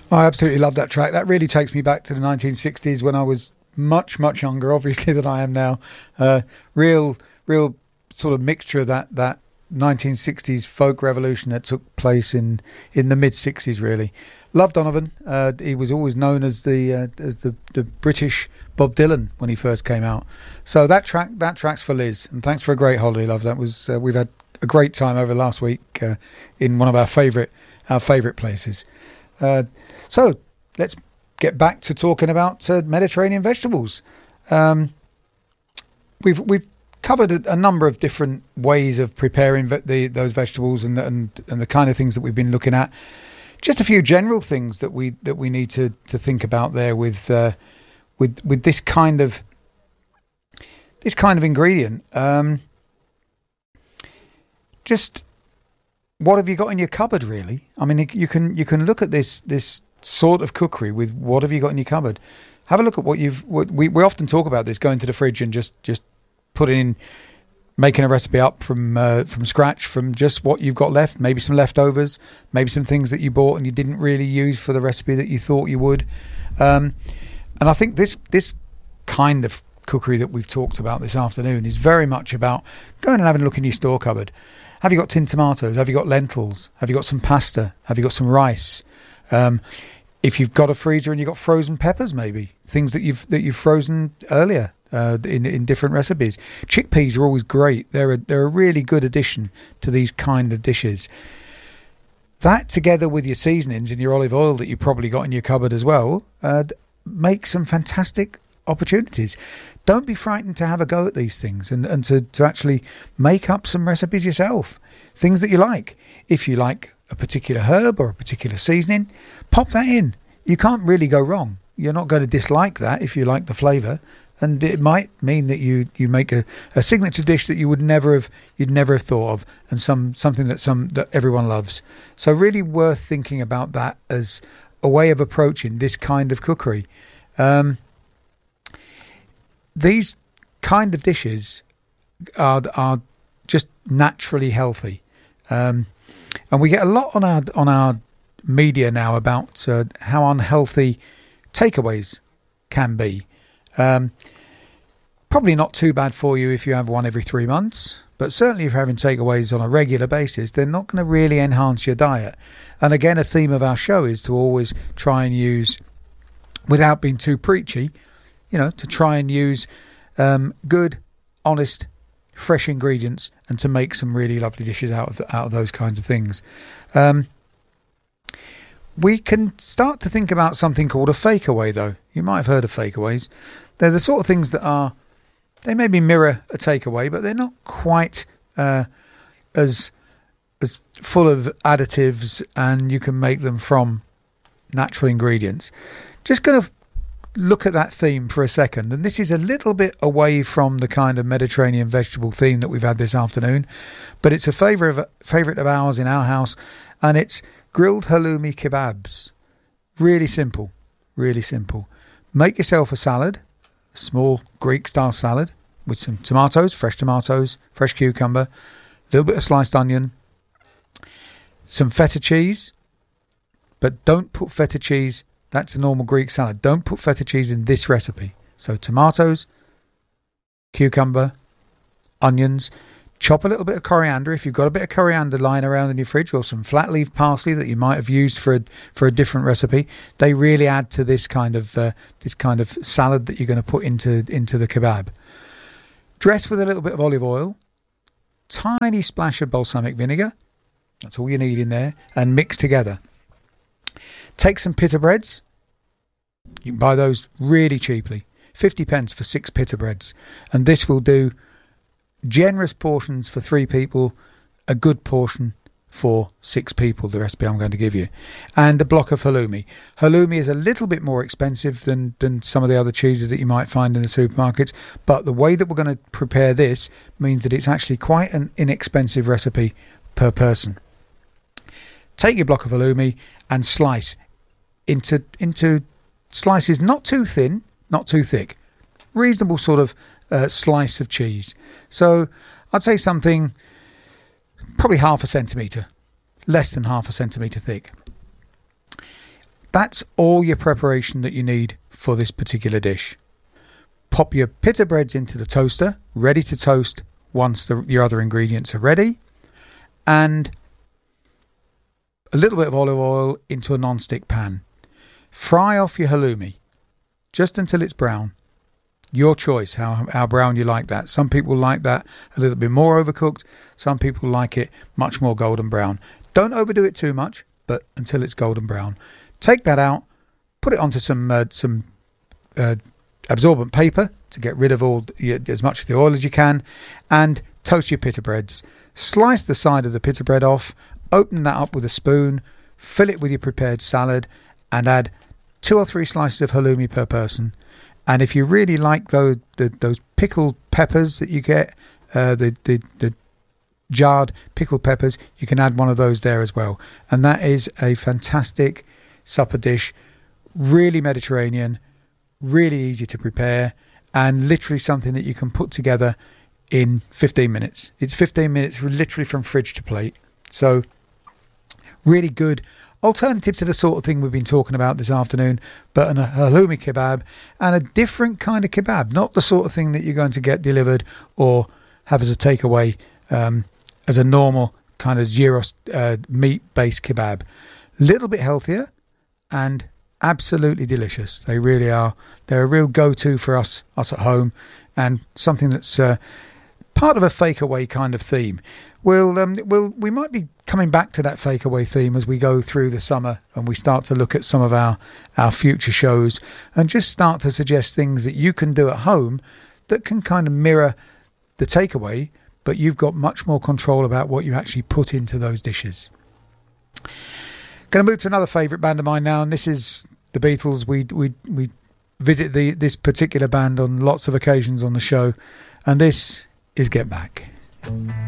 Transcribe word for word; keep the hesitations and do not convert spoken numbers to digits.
I absolutely love that track. That really takes me back to the nineteen sixties when I was much, much younger, obviously, than I am now. Uh, real, real sort of mixture of that that nineteen sixties folk revolution that took place in, in the mid-sixties, really. Love Donovan. Uh, he was always known as the uh, as the, the British Bob Dylan when he first came out. So that track that track's for Liz. And thanks for a great holiday, love. That was uh, we've had a great time over last week uh, in one of our favourite our favourite places. Uh, so let's get back to talking about uh, Mediterranean vegetables. Um, we've we've covered a, a number of different ways of preparing ve- the those vegetables and and and the kind of things that we've been looking at. Just a few general things that we that we need to, to think about there with uh, with with this kind of this kind of ingredient. Um, just what have you got in your cupboard, really? I mean, you can you can look at this this sort of cookery with what have you got in your cupboard. Have a look at what you've. What we we often talk about this, going to the fridge and just just putting in. Making a recipe up from uh, from scratch from just what you've got left, maybe some leftovers, maybe some things that you bought and you didn't really use for the recipe that you thought you would. Um, and I think this this kind of cookery that we've talked about this afternoon is very much about going and having a look in your store cupboard. Have you got tinned tomatoes? Have you got lentils? Have you got some pasta? Have you got some rice? Um, if you've got a freezer and you've got frozen peppers, maybe things that you've that you've frozen earlier. Uh, in in different recipes. Chickpeas are always great. They're a, they're a really good addition to these kind of dishes. That together with your seasonings and your olive oil that you probably got in your cupboard as well, uh, make some fantastic opportunities. Don't be frightened to have a go at these things and, and to, to actually make up some recipes yourself. Things that you like. If you like a particular herb or a particular seasoning, pop that in. You can't really go wrong. You're not going to dislike that if you like the flavour. And it might mean that you, you make a, a signature dish that you would never have you'd never have thought of, and some something that some that everyone loves. So really worth thinking about that as a way of approaching this kind of cookery. Um, these kind of dishes are are just naturally healthy, um, and we get a lot on our on our media now about uh, how unhealthy takeaways can be. Um, probably not too bad for you if you have one every three months, but certainly if you're having takeaways on a regular basis, they're not going to really enhance your diet. And again, a theme of our show is to always try and use, without being too preachy, you know, to try and use um, good, honest, fresh ingredients and to make some really lovely dishes out of out of those kinds of things. Um, we can start to think about something called a fakeaway, though. You might have heard of fakeaways. They're the sort of things that are, they maybe mirror a takeaway, but they're not quite uh, as as full of additives, and you can make them from natural ingredients. Just going to look at that theme for a second, and this is a little bit away from the kind of Mediterranean vegetable theme that we've had this afternoon, but it's a favourite of, favourite of ours in our house, and it's grilled halloumi kebabs. Really simple, really simple. Make yourself a salad, a small Greek-style salad with some tomatoes, fresh tomatoes, fresh cucumber, a little bit of sliced onion, some feta cheese, but don't put feta cheese, that's a normal Greek salad. Don't put feta cheese in this recipe. So tomatoes, cucumber, onions, chop a little bit of coriander. If you've got a bit of coriander lying around in your fridge, or some flat leaf parsley that you might have used for a, for a different recipe, they really add to this kind of uh, this kind of salad that you're going to put into into the kebab. Dress with a little bit of olive oil, tiny splash of balsamic vinegar. That's all you need in there, and mix together. Take some pita breads. You can buy those really cheaply, fifty pence for six pita breads, and this will do. Generous portions for three people, a good portion for six people, the recipe I'm going to give you. And a block of halloumi. Halloumi is a little bit more expensive than, than some of the other cheeses that you might find in the supermarkets, but the way that we're going to prepare this means that it's actually quite an inexpensive recipe per person. Take your block of halloumi and slice into, into slices not too thin, not too thick. Reasonable sort of Uh, slice of cheese. So I'd say something probably half a centimetre, less than half a centimetre thick. That's all your preparation that you need for this particular dish. Pop your pita breads into the toaster, ready to toast once the, your other ingredients are ready, and a little bit of olive oil into a non-stick pan. Fry off your halloumi just until it's brown. Your choice, how, how brown you like that. Some people like that a little bit more overcooked. Some people like it much more golden brown. Don't overdo it too much, but until it's golden brown. Take that out, put it onto some uh, some uh, absorbent paper to get rid of all as much of the oil as you can, and toast your pita breads. Slice the side of the pita bread off, open that up with a spoon, fill it with your prepared salad, and add two or three slices of halloumi per person. And if you really like those the, those pickled peppers that you get, uh, the, the the jarred pickled peppers, you can add one of those there as well. And that is a fantastic supper dish, really Mediterranean, really easy to prepare, and literally something that you can put together in fifteen minutes. It's fifteen minutes literally from fridge to plate. So really good alternative to the sort of thing we've been talking about this afternoon, but a halloumi kebab, and a different kind of kebab, not the sort of thing that you're going to get delivered or have as a takeaway um, as a normal kind of gyros uh, meat-based kebab. Little bit healthier and absolutely delicious. They really are. They're a real go-to for us us at home, and something that's uh, part of a fake away kind of theme. We'll, um, we'll, we might be coming back to that fake away theme as we go through the summer and we start to look at some of our, our future shows and just start to suggest things that you can do at home that can kind of mirror the takeaway, but you've got much more control about what you actually put into those dishes. Going to move to another favourite band of mine now, and this is the Beatles. We we we visit the this particular band on lots of occasions on the show, and this is Get Back.